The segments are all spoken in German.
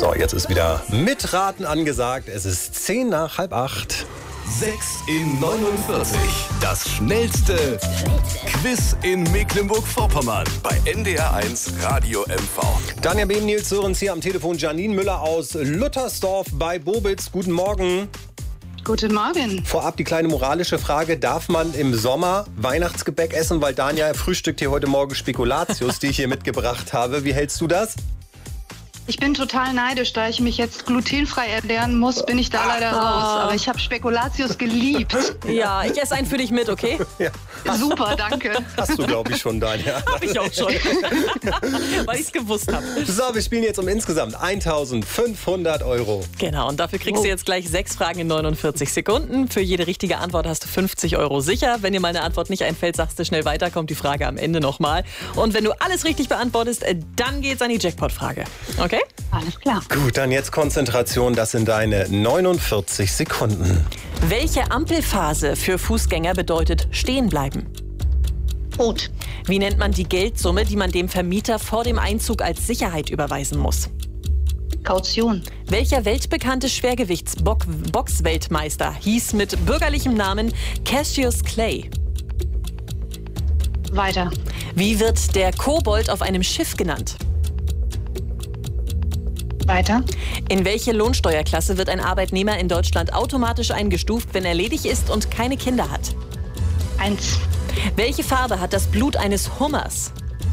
So, jetzt ist wieder Mitraten angesagt. Es ist 7:50. 6 in 49. Das schnellste Quiz in Mecklenburg-Vorpommern bei NDR1 Radio MV. Daniel Behm, Nils Sörens hier am Telefon. Janine Müller aus Luttersdorf bei Bobitz. Guten Morgen. Guten Morgen. Vorab die kleine moralische Frage. Darf man im Sommer Weihnachtsgebäck essen? Weil Daniel frühstückt hier heute Morgen Spekulatius, die ich hier mitgebracht habe. Wie hältst du das? Ich bin total neidisch, da ich mich jetzt glutenfrei ernähren muss, bin ich da leider raus. Aber ich habe Spekulatius geliebt. Ja, ich esse einen für dich mit, okay? Ja. Super, danke. Hast du, glaube ich, schon, Daniel. Hab ich auch schon. Weil ich es gewusst habe. So, wir spielen jetzt um insgesamt 1.500 Euro. Genau, und dafür kriegst du jetzt gleich 6 Fragen in 49 Sekunden. Für jede richtige Antwort hast du 50 Euro sicher. Wenn dir mal eine Antwort nicht einfällt, sagst du schnell weiter, kommt die Frage am Ende nochmal. Und wenn du alles richtig beantwortest, dann geht's an die Jackpot-Frage. Okay? Alles klar. Gut, dann jetzt Konzentration. Das sind deine 49 Sekunden. Welche Ampelphase für Fußgänger bedeutet stehen bleiben? Rot. Wie nennt man die Geldsumme, die man dem Vermieter vor dem Einzug als Sicherheit überweisen muss? Kaution. Welcher weltbekannte Schwergewichts-Boxweltmeister hieß mit bürgerlichem Namen Cassius Clay? Weiter. Wie wird der Kobold auf einem Schiff genannt? Weiter. In welche Lohnsteuerklasse wird ein Arbeitnehmer in Deutschland automatisch eingestuft, wenn er ledig ist und keine Kinder hat? 1. Welche Farbe hat das Blut eines Hummers?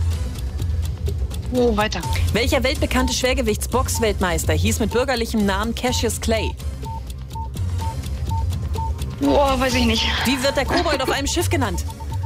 Oh, weiter. Welcher weltbekannte Schwergewichts-Boxweltmeister hieß mit bürgerlichem Namen Cassius Clay? Oh, weiß ich nicht. Wie wird der Kobold auf einem Schiff genannt?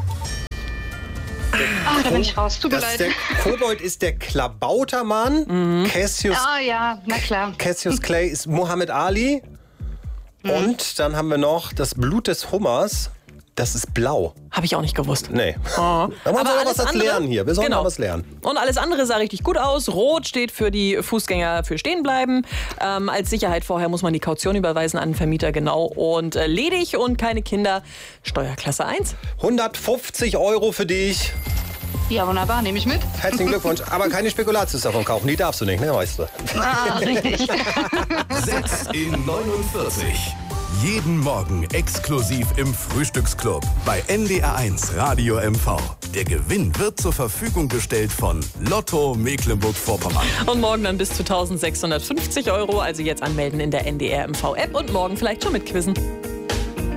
Da bin ich raus. Tut mir leid. Der Kobold ist der Klabautermann. Cassius Ja, na klar. Cassius Clay ist Muhammad Ali. Und dann haben wir noch das Blut des Hummers. Das ist blau. Habe ich auch nicht gewusst. Nee. Oh. Da wollen wir noch alles was andere- lernen hier. Wir sollen Genau. noch was lernen. Und alles andere sah richtig gut aus. Rot steht für die Fußgänger für stehen bleiben. Als Sicherheit vorher muss man die Kaution überweisen an den Vermieter, genau. Und ledig und keine Kinder, Steuerklasse 1. 150 Euro für dich. Ja, wunderbar. Nehme ich mit. Herzlichen Glückwunsch. Aber keine Spekulatius davon kaufen. Die darfst du nicht, ne? Weißt du. Richtig. 6 in 49. Jeden Morgen exklusiv im Frühstücksclub bei NDR1 Radio MV. Der Gewinn wird zur Verfügung gestellt von Lotto Mecklenburg-Vorpommern. Und morgen dann bis zu 1.650 Euro. Also jetzt anmelden in der NDR MV-App und morgen vielleicht schon mitquizzen.